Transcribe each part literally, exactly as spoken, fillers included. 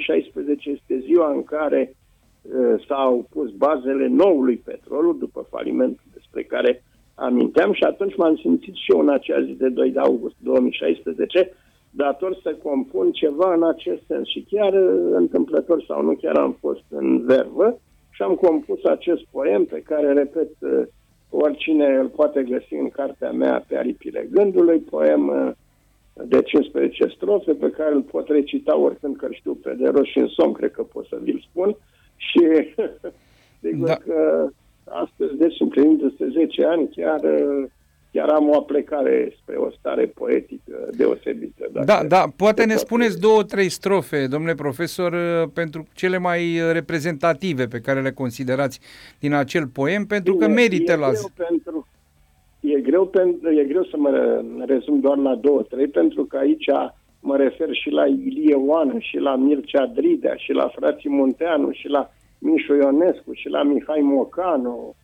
șaisprezece este ziua în care uh, s-au pus bazele noului Petrolul, după falimentul despre care aminteam, și atunci m-am simțit și eu în acea zi de doi de august două mii șaisprezece dator să compun ceva în acest sens. Și chiar întâmplător sau nu, chiar am fost în vervă și am compus acest poem pe care, repet, oricine îl poate găsi în cartea mea Pe aripile gândului, poem de cincisprezece strofe pe care îl pot recita oricând, că știu pe de rost și în somn, cred că pot să vi-l spun. Și sigur da. că astăzi, deci împlinindu-se zece ani, chiar, chiar am o aplecare spre o stare poetică deosebită. Da, da, poate ne spuneți două, trei strofe, domnule profesor, pentru cele mai reprezentative pe care le considerați din acel poem, pentru Bine, că merită e la zi. Pentru, e, greu pentru, e greu să mă rezum doar la două, trei, pentru că aici mă refer și la Ilie Oană, și la Mircea Dridea, și la frații Munteanu, și la Mișu Ionescu, și la Mihai Mocanu.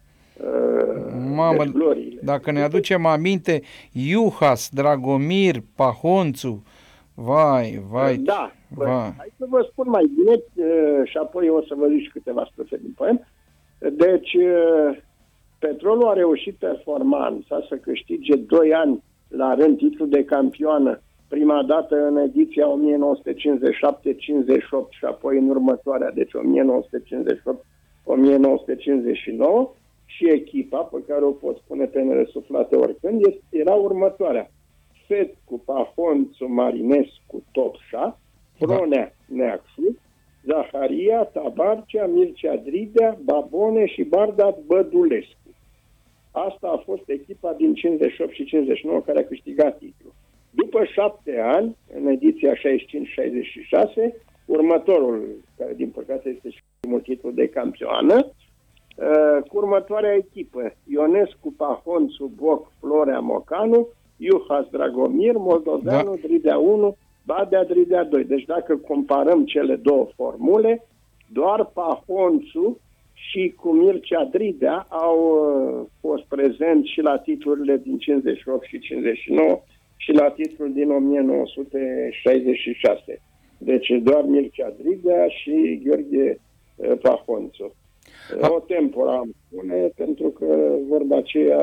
Mamă, dacă ne aducem aminte, Iuhas, Dragomir, Pahonțu, vai, vai, da, vai. Hai să vă spun mai bine și apoi o să vă zic și câteva strofe din poem. Deci, Petrolul a reușit performanța să câștige doi ani la rând titlul de campioană, prima dată în ediția o mie nouă sute cincizeci și șapte cincizeci și opt și apoi în următoarea, deci o mie nouă sute cincizeci și opt o mie nouă sute cincizeci și nouă, și echipa, pe care o pot spune pe nerăsuflate oricând, este, era următoarea. Fetcu, Pahonțu, Marinescu, Topșa, Fronea, Neacșu, Zaharia, Tabarcea, Mircea Dridea, Babone și Bardat Bădulescu. Asta a fost echipa din cincizeci și opt și cincizeci și nouă care a câștigat titlul. După șapte ani, în ediția șaizeci și cinci șaizeci și șase, următorul, care din păcate este și primul titlu de campioană, cu următoarea echipă: Ionescu, Pahonțu, Boc, Florea, Mocanu, Iuhas, Dragomir, Moldoveanu, da. Dridea unu, Badea, Dridea doi. Deci dacă comparăm cele două formule, doar Pahonțu și cu Mircea Dridea au uh, fost prezenți și la titlurile din cincizeci și opt și cincizeci și nouă și la titlul din o mie nouă sute șaizeci și șase. Deci doar Mircea Dridea și Gheorghe uh, Pahonțu. O tempora am spune, pentru că vorba aceea,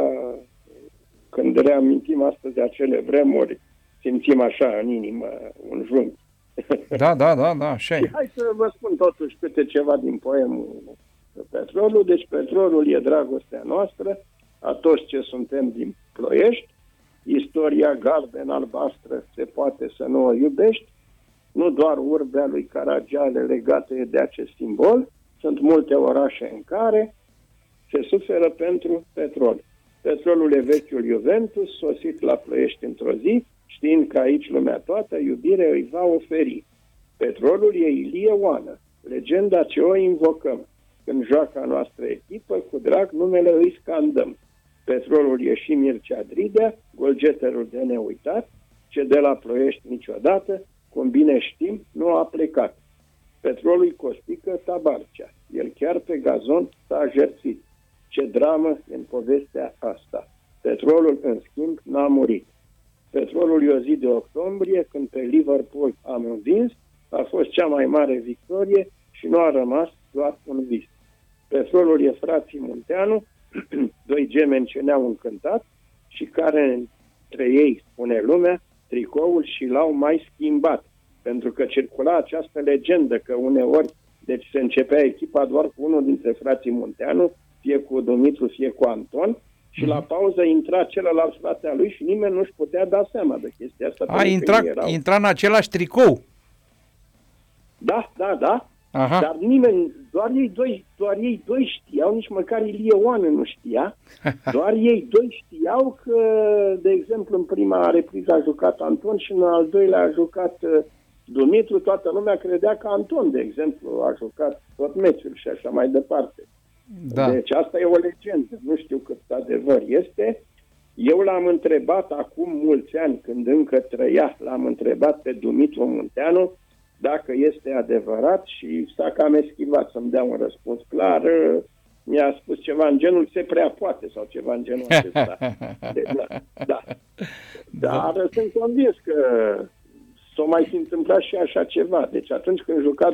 când reamintim astăzi de acele vremuri, simțim așa în inimă un jung. Da, da, da, da, așa e. Hai să vă spun totuși câte ceva din poemul Petrolul. Deci Petrolul e dragostea noastră, a toți ce suntem din Ploiești. Istoria galben-albastră se poate să nu o iubești. Nu doar urbea lui Caragiale legată de acest simbol. Sunt multe orașe în care se suferă pentru petrol. Petrolul e vechiul Juventus, sosit la Ploiești într-o zi, știind că aici lumea toată iubire îi va oferi. Petrolul e Ilie Oană, legenda ce o invocăm. Când joaca noastră echipă, cu drag numele îi scandăm. Petrolul e și Mircea Dridea, golgeterul de neuitat, ce de la Ploiești niciodată, cum bine știm, nu a plecat. Petrolul Costică Tabarcea, el chiar pe gazon s-a jertfit. Ce dramă în povestea asta. Petrolul, în schimb, n-a murit. Petrolul e o zi de octombrie, când pe Liverpool am învins, a fost cea mai mare victorie și nu a rămas doar un vis. Petrolul e frații Munteanu, doi gemeni ce ne-au încântat și care între ei, spune lumea, tricoul și l-au mai schimbat. Pentru că circula această legendă că uneori, deci se începea echipa doar cu unul dintre frații Munteanu, fie cu Dumitru, fie cu Anton, și mm-hmm. la pauză intra celălalt frate al lui și nimeni nu-și putea da seama de chestia asta. A, intra, erau... intra în același tricou. Da, da, da. Aha. Dar nimeni, doar ei doi, doar ei doi știau, nici măcar Ilie Oană nu știa, doar ei doi știau că, de exemplu, în prima repriză a jucat Anton și în al doilea a jucat Dumitru. Toată lumea credea că Anton, de exemplu, a jucat tot meciul și așa mai departe. Da. Deci asta e o legendă, nu știu cât adevăr este. Eu l-am întrebat acum mulți ani, când încă trăia, l-am întrebat pe Dumitru Munteanu dacă este adevărat și s-a cam eschivat să-mi dea un răspuns clar. Mi-a spus ceva în genul se prea poate sau ceva în genul acesta. De, da, da. Dar da. Sunt convins că s-o mai fi întâmplat și așa ceva. Deci atunci când juca